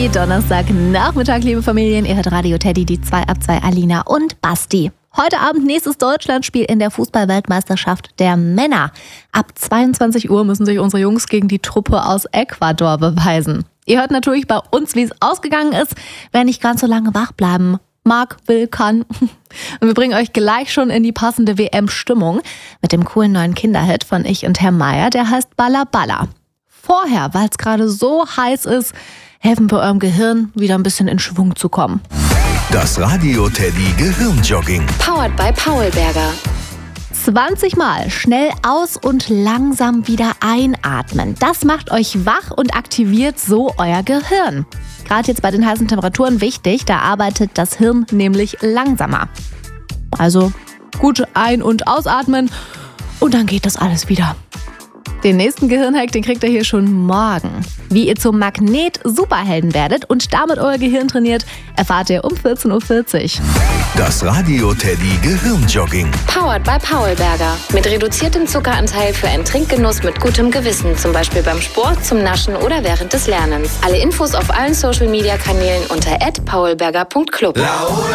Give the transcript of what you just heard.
Teddy, Donnerstagnachmittag, liebe Familien. Ihr hört Radio Teddy, die 2 ab 2, Alina und Basti. Heute Abend nächstes Deutschlandspiel in der Fußball-Weltmeisterschaft der Männer. Ab 22 Uhr müssen sich unsere Jungs gegen die Truppe aus Ecuador beweisen. Ihr hört natürlich bei uns, wie es ausgegangen ist. Wer nicht ganz so lange wach bleiben mag, will, kann. Und wir bringen euch gleich schon in die passende WM-Stimmung mit dem coolen neuen Kinderhit von Ich und Herr Meier, der heißt Balla Balla. Vorher, weil es gerade so heiß ist, helfen wir eurem Gehirn, wieder ein bisschen in Schwung zu kommen. Das Radio Teddy Gehirnjogging. Powered by Paulberger. 20 Mal schnell aus und langsam wieder einatmen. Das macht euch wach und aktiviert so euer Gehirn. Gerade jetzt bei den heißen Temperaturen wichtig, da arbeitet das Hirn nämlich langsamer. Also gut ein- und ausatmen und dann geht das alles wieder. Den nächsten Gehirnhack, den kriegt ihr hier schon morgen. Wie ihr zum Magnet-Superhelden werdet und damit euer Gehirn trainiert, erfahrt ihr um 14.40 Uhr. Das Radio Teddy Gehirnjogging. Powered by Paulberger. Mit reduziertem Zuckeranteil für einen Trinkgenuss mit gutem Gewissen. Zum Beispiel beim Sport, zum Naschen oder während des Lernens. Alle Infos auf allen Social-Media-Kanälen unter @paulberger.club.